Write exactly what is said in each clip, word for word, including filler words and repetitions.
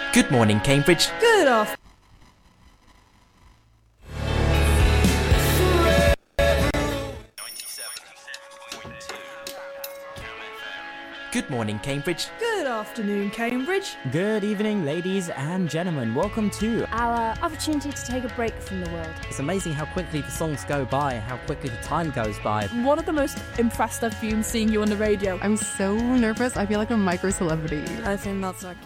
Good morning, Cambridge. Good off. Good morning, Cambridge. Good afternoon, Cambridge. Good evening, ladies and gentlemen. Welcome to our opportunity to take a break from the world. It's amazing how quickly the songs go by, how quickly the time goes by. One of the most impressed I've been seeing you on the radio. I'm so nervous. I feel like a micro celebrity. I think that's okay.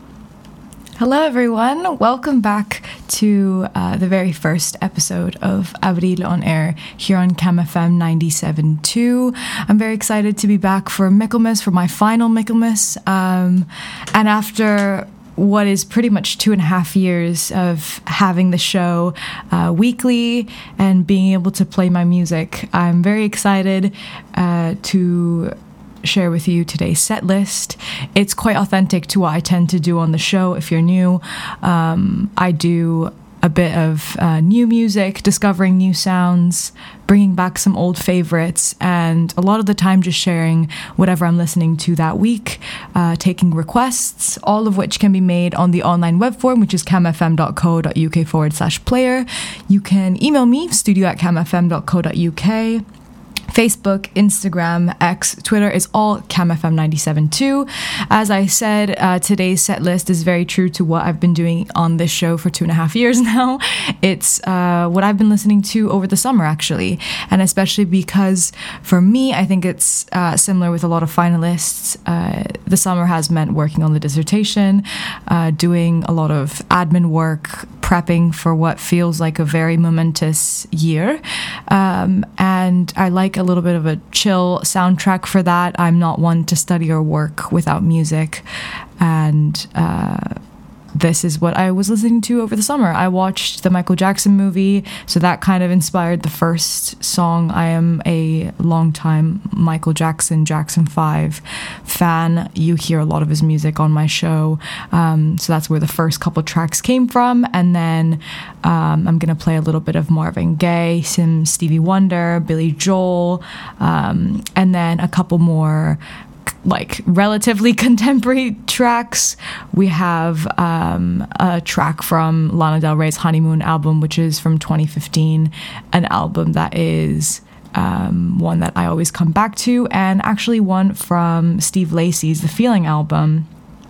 Hello everyone, welcome back to uh, the very first episode of Avril on Air here on Cam F M ninety-seven point two. I'm very excited to be back for Michaelmas, for my final Michaelmas. Um, and after what is pretty much two and a half years of having the show uh, weekly and being able to play my music, I'm very excited uh, to share with you today's set list. It's quite authentic to what I tend to do on the show. If you're new, um, I do a bit of uh, new music, discovering new sounds, bringing back some old favorites, and a lot of the time just sharing whatever I'm listening to that week, uh, taking requests, all of which can be made on the online web form, which is camfm.co.uk forward slash player. You can email me, studio at camfm.co.uk. Facebook, Instagram, X, Twitter is all Cam F M ninety-seven point two. As I said, uh, today's set list is very true to what I've been doing on this show for two and a half years now. It's uh, what I've been listening to over the summer, actually. And especially because for me, I think it's uh, similar with a lot of finalists. Uh, the summer has meant working on the dissertation, uh, doing a lot of admin work, prepping for what feels like a very momentous year. Um, and I like a little bit of a chill soundtrack for that. I'm not one to study or work without music. And uh, this is what I was listening to over the summer. I watched the Michael Jackson movie, so that kind of inspired the first song. I am a longtime Michael Jackson, Jackson five fan. You hear a lot of his music on my show, um, so that's where the first couple tracks came from. And then um, I'm going to play a little bit of Marvin Gaye, some Stevie Wonder, Billy Joel, um, and then a couple more like relatively contemporary tracks. We have um, a track from Lana Del Rey's Honeymoon album, which is from twenty fifteen, an album that is um, one that I always come back to, and actually one from Steve Lacy's The Feeling album,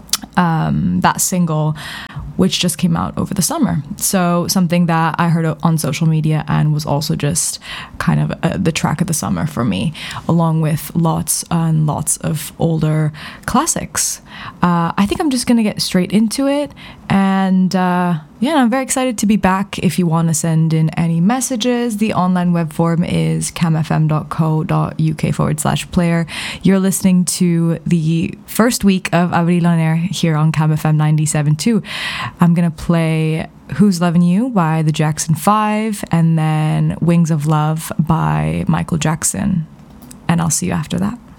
um, that single, which just came out over the summer. So something that I heard on social media and was also just kind of uh, the track of the summer for me, along with lots and lots of older classics. Uh, I think I'm just going to get straight into it. And uh, yeah, I'm very excited to be back. If you want to send in any messages, the online web form is camfm.co.uk forward slash player. You're listening to the first week of Avril on Air here on Cam F M ninety-seven point two. I'm going to play Who's Lovin' You by the Jackson five and then Wings of Love by Michael Jackson. And I'll see you after that.